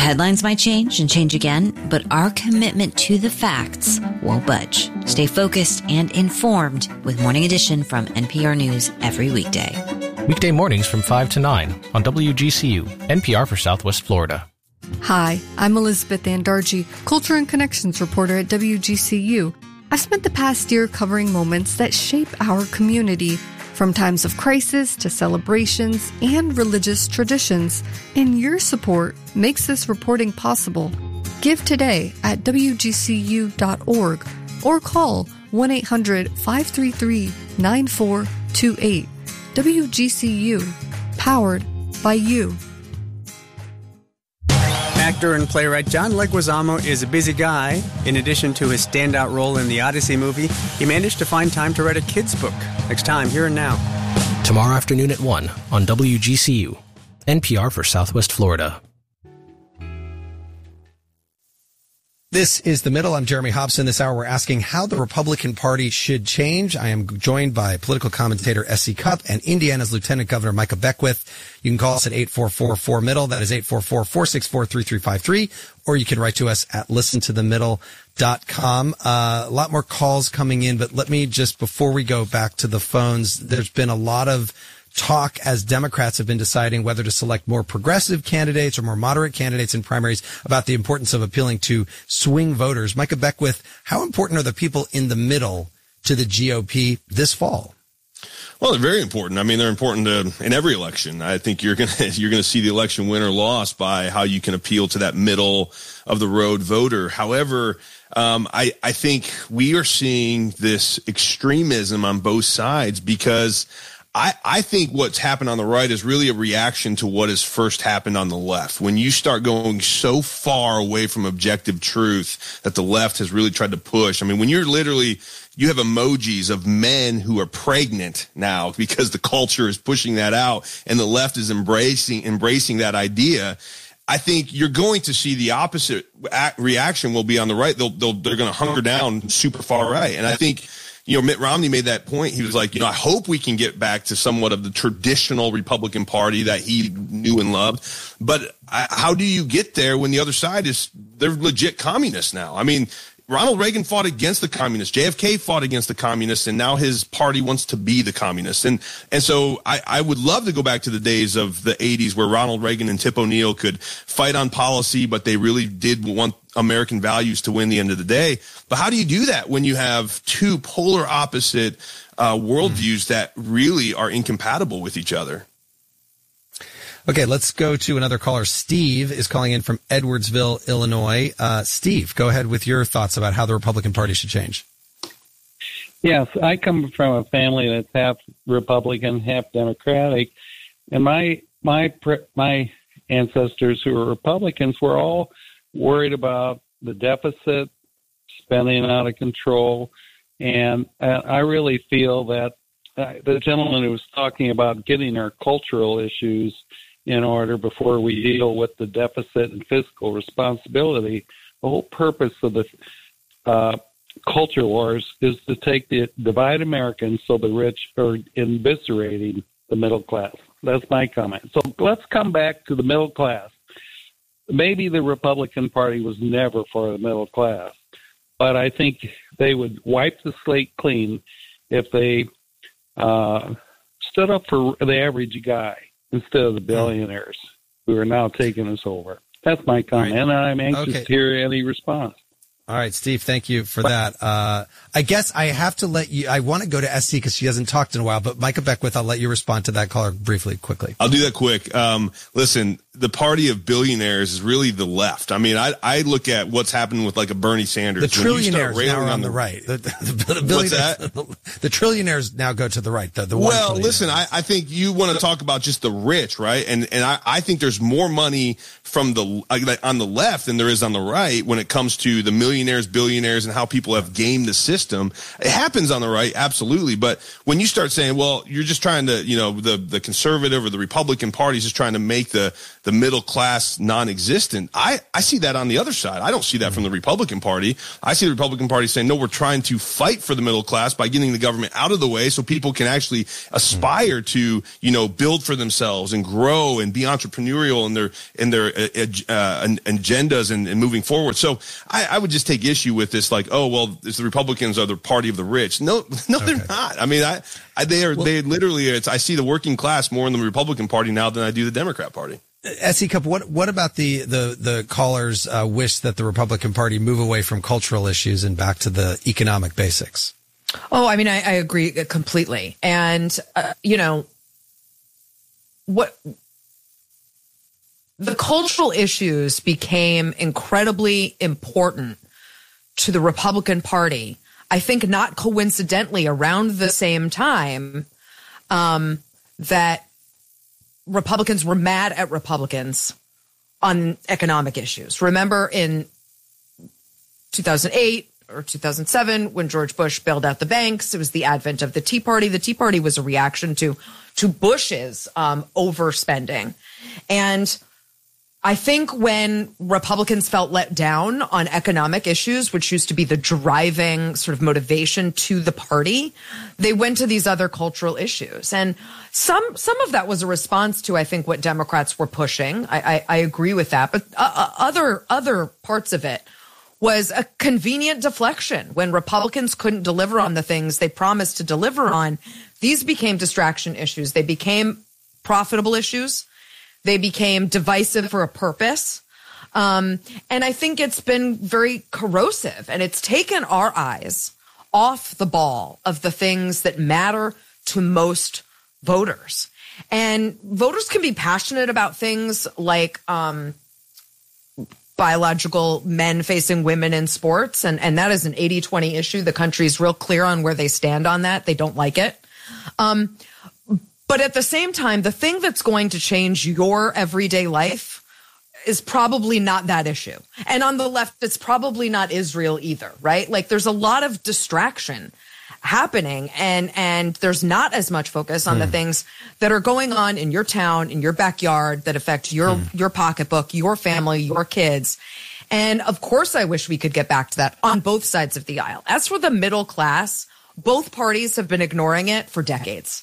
headlines might change and change again, but our commitment to the facts won't budge. Stay focused and informed with Morning Edition from NPR News every weekday. Weekday mornings from 5 to 9 on WGCU, NPR for Southwest Florida. Hi, I'm Elizabeth Andarji, Culture and Connections reporter at WGCU. I've spent the past year covering moments that shape our community, from times of crisis to celebrations and religious traditions. And your support makes this reporting possible. Give today at WGCU.org or call 1-800-533-9428. WGCU, powered by you. Actor and playwright John Leguizamo is a busy guy. In addition to his standout role in the Odyssey movie, he managed to find time to write a kid's book. Next time, Here and Now. Tomorrow afternoon at 1 on WGCU, NPR for Southwest Florida. This is The Middle. I'm Jeremy Hobson. This hour we're asking how the Republican Party should change. I am joined by political commentator S.C. Cupp and Indiana's Lieutenant Governor Micah Beckwith. You can call us at 844-4MIDDLE. That is 844-464-3353. Or you can write to us at listentothemiddle.com. A lot more calls coming in, but let me just, before we go back to the phones, there's been a lot of talk as Democrats have been deciding whether to select more progressive candidates or more moderate candidates in primaries about the importance of appealing to swing voters. Micah Beckwith, how important are the people in the middle to the GOP this fall? Well, they're very important. I mean, they're important in every election. I think you're going to see the election win or loss by how you can appeal to that middle of the road voter. However, I think we are seeing this extremism on both sides because I think what's happened on the right is really a reaction to what has first happened on the left. When you start going so far away from objective truth that the left has really tried to push. I mean, when you have emojis of men who are pregnant now because the culture is pushing that out and the left is embracing that idea. I think you're going to see the opposite reaction will be on the right. They're going to hunker down super far right. And I think, Mitt Romney made that point. He was like, I hope we can get back to somewhat of the traditional Republican Party that he knew and loved. But how do you get there when the other side they're legit communists now? I mean, Ronald Reagan fought against the communists. JFK fought against the communists, and now his party wants to be the communists. And so I would love to go back to the days of the 80s where Ronald Reagan and Tip O'Neill could fight on policy, but they really did want American values to win the end of the day. But how do you do that when you have two polar opposite worldviews that really are incompatible with each other? Okay, let's go to another caller. Steve is calling in from Edwardsville, Illinois. Steve, go ahead with your thoughts about how the Republican Party should change. Yes, I come from a family that's half Republican, half Democratic, and my ancestors who were Republicans were all worried about the deficit, spending out of control, and I really feel that the gentleman who was talking about getting our cultural issues in order before we deal with the deficit and fiscal responsibility. The whole purpose of the culture wars is to divide Americans so the rich are eviscerating the middle class. That's my comment. So let's come back to the middle class. Maybe the Republican Party was never for the middle class, but I think they would wipe the slate clean if they stood up for the average guy instead of the billionaires who are now taking us over. That's my comment, and I'm anxious to hear any response. All right, Steve, thank you for that. I guess I have to let you, I want to go to SC because she hasn't talked in a while, but Micah Beckwith, I'll let you respond to that caller quickly. I'll do that quick. Listen, the party of billionaires is really the left. I mean, I look at what's happened with like a Bernie Sanders. The trillionaires now are on the right. The what's that? The trillionaires now go to the right. Well, listen, I think you want to talk about just the rich, right? And I think there's more money from on the left than there is on the right when it comes to the millionaires, billionaires, and how people have gamed the system. It happens on the right, absolutely. But when you start saying, well, you're just trying to, the conservative or the Republican Party is just trying to make the the middle class non-existent. I see that on the other side. I don't see that from the Republican Party. I see the Republican Party saying, no, we're trying to fight for the middle class by getting the government out of the way so people can actually aspire to, build for themselves and grow and be entrepreneurial in their agendas and moving forward. So I would just take issue with this, like, oh, well, it's the Republicans are the party of the rich. No, they're not. I mean, they literally, I see the working class more in the Republican Party now than I do the Democrat Party. S.E. Cup, what about the callers' wish that the Republican Party move away from cultural issues and back to the economic basics? Oh, I mean, I agree completely. And, what the cultural issues became incredibly important to the Republican Party, I think not coincidentally around the same time that Republicans were mad at Republicans on economic issues. Remember in 2008 or 2007, when George Bush bailed out the banks, it was the advent of the Tea Party. The Tea Party was a reaction to Bush's overspending. And I think when Republicans felt let down on economic issues, which used to be the driving sort of motivation to the party, they went to these other cultural issues. And some of that was a response to, I think, what Democrats were pushing. I agree with that. But other parts of it was a convenient deflection. When Republicans couldn't deliver on the things they promised to deliver on, these became distraction issues. They became profitable issues. They became divisive for a purpose. And I think it's been very corrosive, and it's taken our eyes off the ball of the things that matter to most voters. And voters can be passionate about things like biological men facing women in sports. And that is an 80-20 issue. The country's real clear on where they stand on that. They don't like it. But at the same time, the thing that's going to change your everyday life is probably not that issue. And on the left, it's probably not Israel either, right? Like there's a lot of distraction happening and there's not as much focus on the things that are going on in your town, in your backyard that affect your pocketbook, your family, your kids. And of course, I wish we could get back to that on both sides of the aisle. As for the middle class, both parties have been ignoring it for decades.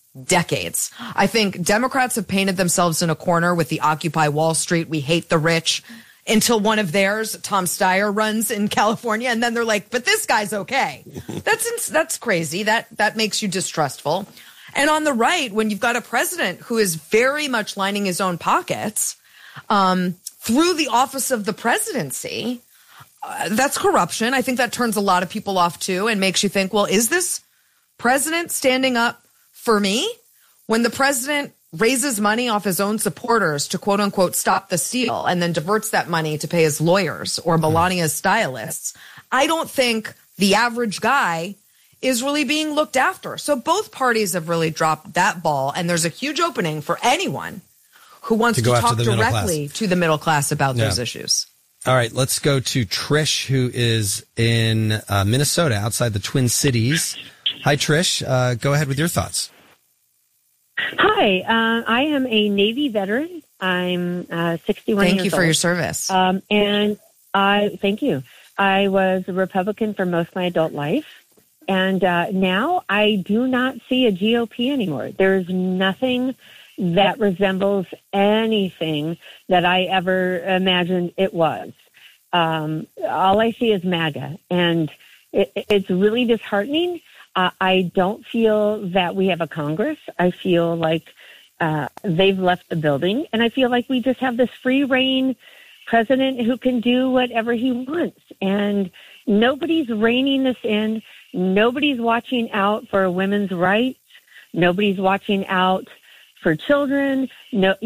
I think Democrats have painted themselves in a corner with the Occupy Wall Street, we hate the rich, until one of theirs, Tom Steyer, runs in California. And then they're like, but this guy's okay. That's crazy. That makes you distrustful. And on the right, when you've got a president who is very much lining his own pockets through the office of the presidency, that's corruption. I think that turns a lot of people off, too, and makes you think, well, is this president standing up for me? When the president raises money off his own supporters to, quote unquote, stop the steal and then diverts that money to pay his lawyers or Melania's stylists, I don't think the average guy is really being looked after. So both parties have really dropped that ball. And there's a huge opening for anyone who wants to talk directly to the middle class about those issues. All right, let's go to Trish, who is in Minnesota, outside the Twin Cities. Hi, Trish. Go ahead with your thoughts. Hi, I am a Navy veteran. I'm 61 years old. Thank you for your service. And thank you. I was a Republican for most of my adult life. And now I do not see a GOP anymore. There's nothing that resembles anything that I ever imagined it was. All I see is MAGA. And it's really disheartening. I don't feel that we have a Congress. I feel like they've left the building. And I feel like we just have this free reign president who can do whatever he wants. And nobody's reining this in. Nobody's watching out for women's rights. Nobody's watching out for children. No,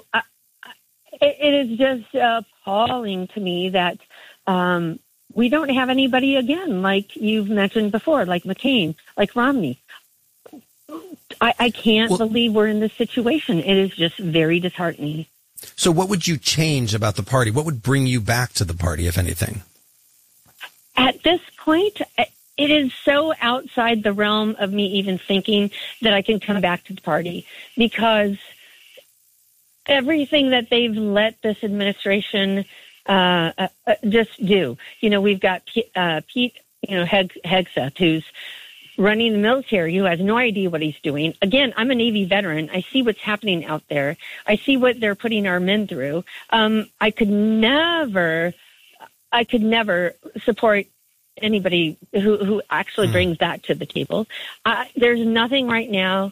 it is just appalling to me that we don't have anybody, again, like you've mentioned before, like McCain, like Romney. I can't believe we're in this situation. It is just very disheartening. So what would you change about the party? What would bring you back to the party, if anything? At this point, it is so outside the realm of me even thinking that I can come back to the party, because everything that they've let this administration just do. We've got Pete, Hegseth, who's running the military, who has no idea what he's doing. Again, I'm a Navy veteran. I see what's happening out there. I see what they're putting our men through. I could never support anybody who actually brings that to the table. There's nothing right now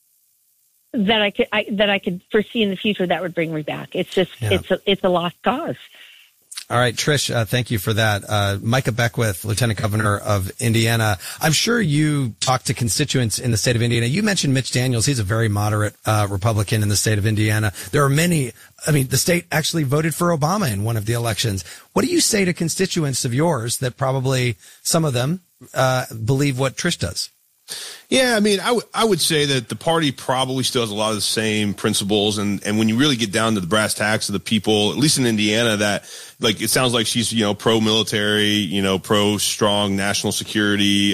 that I could foresee in the future that would bring me back. It's just it's a lost cause. All right, Trish, thank you for that. Micah Beckwith, Lieutenant Governor of Indiana. I'm sure you talked to constituents in the state of Indiana. You mentioned Mitch Daniels. He's a very moderate Republican in the state of Indiana. There are many. I mean, the state actually voted for Obama in one of the elections. What do you say to constituents of yours that probably some of them believe what Trish does? Yeah, I mean, I would say that the party probably still has a lot of the same principles. And when you really get down to the brass tacks of the people, at least in Indiana, that like it sounds like she's, pro-military, pro-strong national security.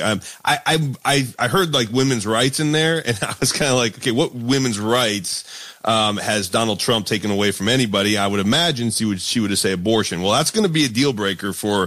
I heard like women's rights in there, and I was kind of like, okay, what women's rights has Donald Trump taken away from anybody? I would imagine she would say abortion. Well, that's going to be a deal breaker for,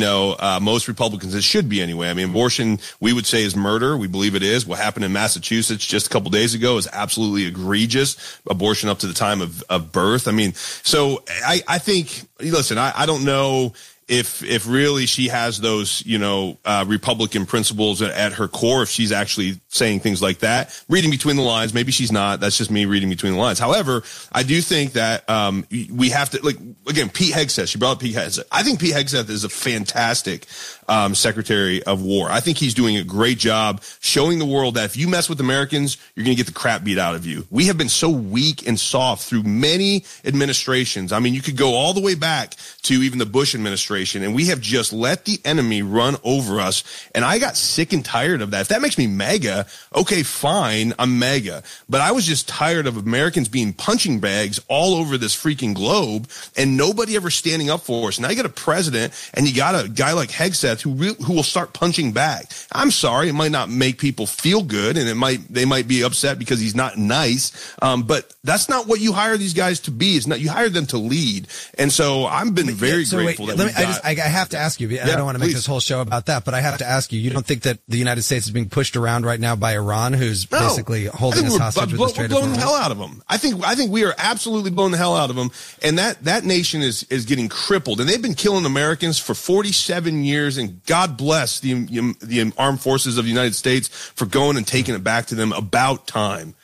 most Republicans. It should be anyway. I mean, abortion, we would say, is murder. We believe it is. What happened in Massachusetts just a couple days ago is absolutely egregious. Abortion up to the time of birth. I mean, so I think, listen, I don't know if really she has those, Republican principles at her core, if she's actually saying things like that. Reading between the lines, maybe she's not. That's just me reading between the lines. However, I do think that we have to, again, Pete Hegseth, she brought up Pete Hegseth. I think Pete Hegseth is a fantastic Secretary of War. I think he's doing a great job showing the world that if you mess with Americans, you're going to get the crap beat out of you. We have been so weak and soft through many administrations. I mean, you could go all the way back to even the Bush administration, and we have just let the enemy run over us. And I got sick and tired of that. If that makes me MAGA, okay, fine, I'm MAGA. But I was just tired of Americans being punching bags all over this freaking globe and nobody ever standing up for us. Now you got a president and you got a guy like Hegseth who will start punching back. I'm sorry, it might not make people feel good, and they might be upset because he's not nice. But that's not what you hire these guys to be. It's not, you hire them to lead. And so I've been very grateful that I have to ask you. I don't want to make this whole show about that, but I have to ask you. You don't think that the United States is being pushed around right now by Iran, who's basically holding us hostage with the Strait of Hormuz? We're blowing the hell out of them. I think we are absolutely blowing the hell out of them, and that nation is getting crippled, and they've been killing Americans for 47 years. And God bless the armed forces of the United States for going and taking it back to them. About time.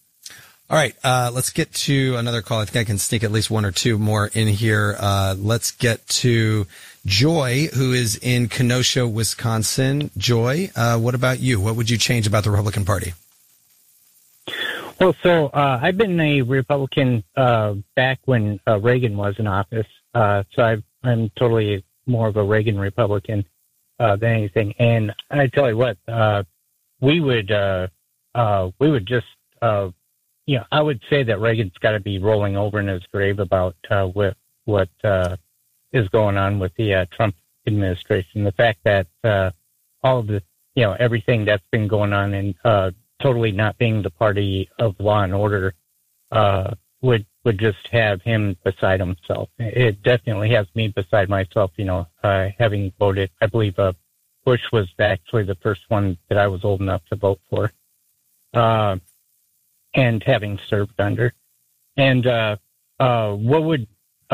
All right, let's get to another call. I think I can sneak at least one or two more in here. Let's get to Joy, who is in Kenosha, Wisconsin. Joy, what about you? What would you change about the Republican Party? Well, so I've been a Republican back when Reagan was in office. So I'm totally more of a Reagan Republican than anything. And I tell you what, we would just, I would say that Reagan's got to be rolling over in his grave about what is going on with the Trump administration. The fact that all of the, everything that's been going on and totally not being the party of law and order would just have him beside himself. It definitely has me beside myself, having voted. I believe Bush was actually the first one that I was old enough to vote for, and having served under. And what would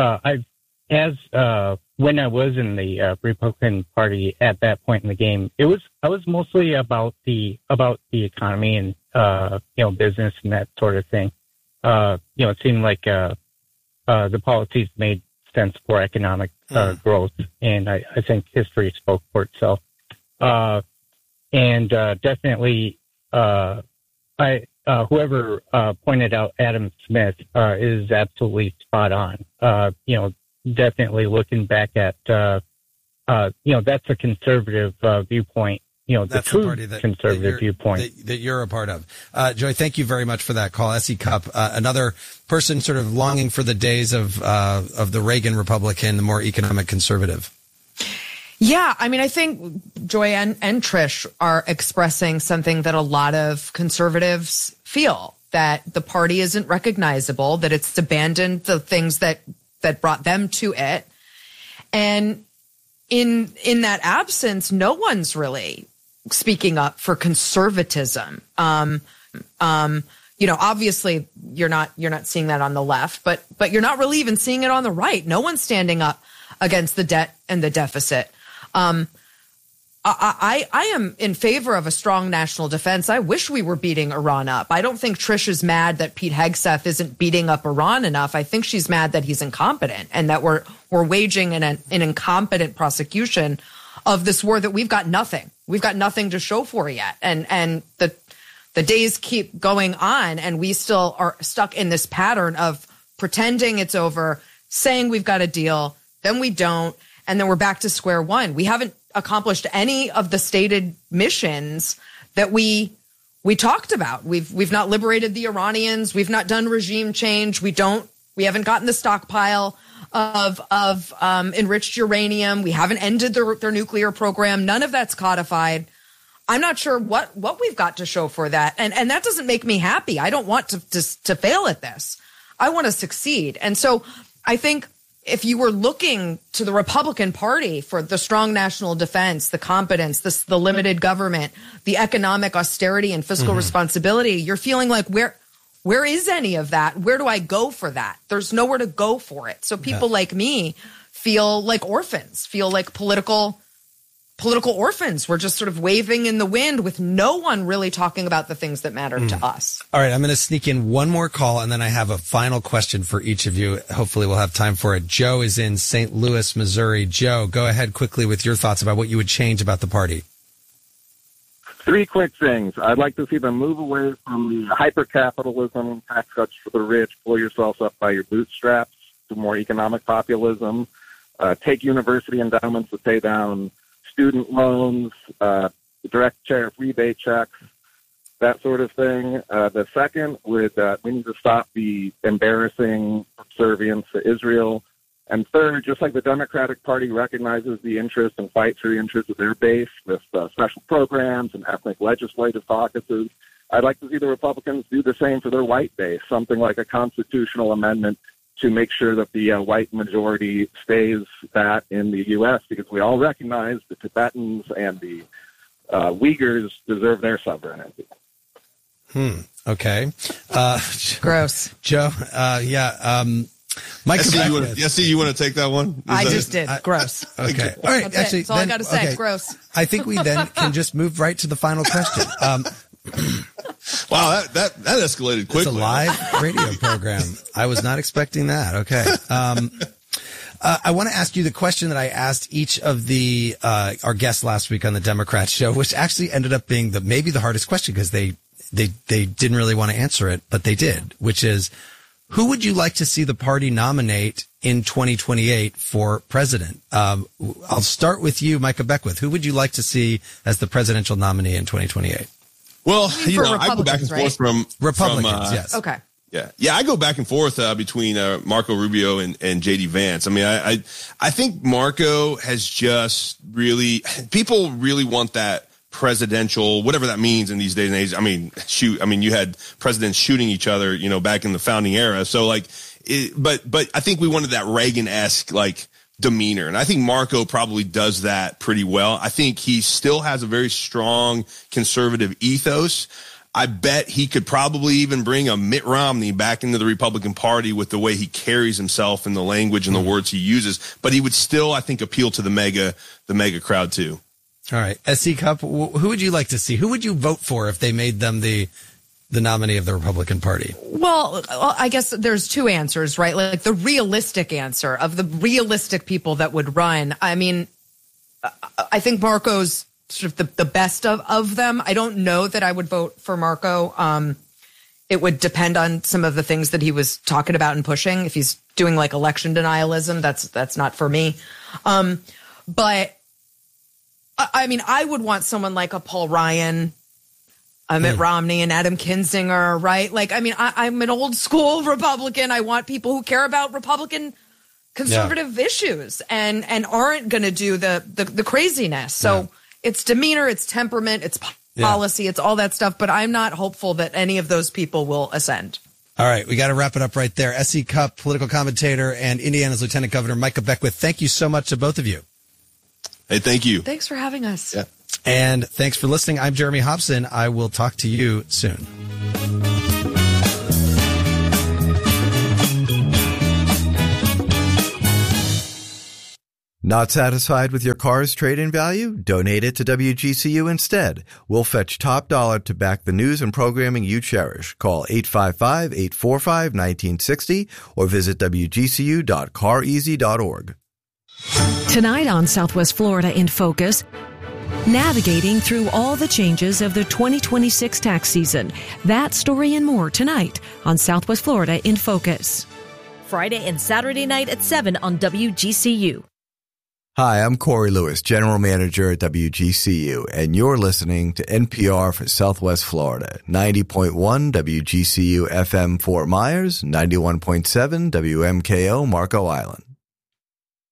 when I was in the Republican Party at that point in the game, I was mostly about the economy and business and that sort of thing. It seemed like the policies made sense for economic growth, and I think history spoke for itself. And definitely, whoever pointed out Adam Smith is absolutely spot on. Definitely looking back at, that's a conservative viewpoint. That's the true conservative viewpoint that you're a part of. Joy, thank you very much for that call. S.E. Cupp, another person sort of longing for the days of the Reagan Republican, the more economic conservative. Yeah, I mean, I think Joy and Trish are expressing something that a lot of conservatives feel. that the party isn't recognizable, that it's abandoned the things that brought them to it. And in that absence, no one's really speaking up for conservatism. Obviously you're not seeing that on the left, but you're not really even seeing it on the right. No one's standing up against the debt and the deficit. I am in favor of a strong national defense. I wish we were beating Iran up. I don't think Trish is mad that Pete Hegseth isn't beating up Iran enough. I think she's mad that he's incompetent and that we're waging an incompetent prosecution of this war that we've got nothing. We've got nothing to show for yet. And the days keep going on and we still are stuck in this pattern of pretending it's over, saying we've got a deal, then we don't, and then we're back to square one. We haven't accomplished any of the stated missions that we talked about. We've not liberated the Iranians. We've not done regime change. We haven't gotten the stockpile of enriched uranium. We haven't ended their nuclear program. None of that's codified. I'm not sure what we've got to show for that. And that doesn't make me happy. I don't want to fail at this. I want to succeed. And so I think if you were looking to the Republican Party for the strong national defense, the competence, the limited government, the economic austerity and fiscal responsibility, you're feeling like where is any of that? Where do I go for that? There's nowhere to go for it. So people like me feel like orphans, feel like political orphans. We're just sort of waving in the wind with no one really talking about the things that matter to us. All right, I'm going to sneak in one more call, and then I have a final question for each of you. Hopefully we'll have time for it. Joe is in St. Louis, Missouri. Joe, go ahead quickly with your thoughts about what you would change about the party. 3 quick things. I'd like to see them move away from the hyper-capitalism, tax cuts for the rich, pull yourselves up by your bootstraps, to more economic populism, take university endowments to pay down student loans, direct tariff rebate checks, that sort of thing. The second we need to stop the embarrassing subservience to Israel. And third, just like the Democratic Party recognizes the interest and fights for the interests of their base with special programs and ethnic legislative caucuses, I'd like to see the Republicans do the same for their white base, something like a constitutional amendment to make sure that the white majority stays that in the U.S., because we all recognize the Tibetans and the Uyghurs deserve their sovereignty. Okay. Gross. Joe, Mike, you want to take that one? I just did. Gross. Okay. All right. Actually, that's all I got to say. Okay. Gross. I think we then can just move right to the final question. Wow, that escalated quickly. It's a live radio program. I was not expecting that. Okay. I want to ask you the question that I asked each of the our guests last week on the Democrats show, which actually ended up being maybe the hardest question because they didn't really want to answer it, but they did, which is, who would you like to see the party nominate in 2028 for president? I'll start with you, Micah Beckwith. Who would you like to see as the presidential nominee in 2028? Well, I go back and forth from Republicans. Yes. Okay. Yeah. I go back and forth between Marco Rubio and JD Vance. I mean, I think Marco has just people really want that presidential, whatever that means in these days and age. I mean, you had presidents shooting each other, back in the founding era. So but I think we wanted that Reagan-esque demeanor. And I think Marco probably does that pretty well. I think he still has a very strong conservative ethos. I bet he could probably even bring a Mitt Romney back into the Republican Party with the way he carries himself and the language and the words he uses. But he would still, I think, appeal to the mega crowd too. All right. SC Cup, who would you like to see? Who would you vote for if they made them the nominee of the Republican Party? Well, I guess there's two answers, right? Like the realistic answer of the realistic people that would run. I mean, I think Marco's sort of the best of them. I don't know that I would vote for Marco. It would depend on some of the things that he was talking about and pushing. If he's doing election denialism, that's not for me. But I mean, I would want someone like a Paul Ryan, Mitt Romney, and Adam Kinzinger, right? I'm an old school Republican. I want people who care about Republican conservative issues and aren't going to do the craziness. So it's demeanor, it's temperament, it's policy. It's all that stuff. But I'm not hopeful that any of those people will ascend. All right, we got to wrap it up right there. S.E. Cupp, political commentator, and Indiana's Lieutenant Governor Micah Beckwith, thank you so much to both of you. Hey, thank you. Thanks for having us. Yeah. And thanks for listening. I'm Jeremy Hobson. I will talk to you soon. Not satisfied with your car's trade-in value? Donate it to WGCU instead. We'll fetch top dollar to back the news and programming you cherish. Call 855-845-1960 or visit wgcu.careasy.org. Tonight on Southwest Florida in Focus, navigating through all the changes of the 2026 tax season. That story and more tonight on Southwest Florida in Focus. Friday and Saturday night at 7 on WGCU. Hi, I'm Corey Lewis, General Manager at WGCU, and you're listening to NPR for Southwest Florida, 90.1 WGCU FM Fort Myers, 91.7 WMKO Marco Island.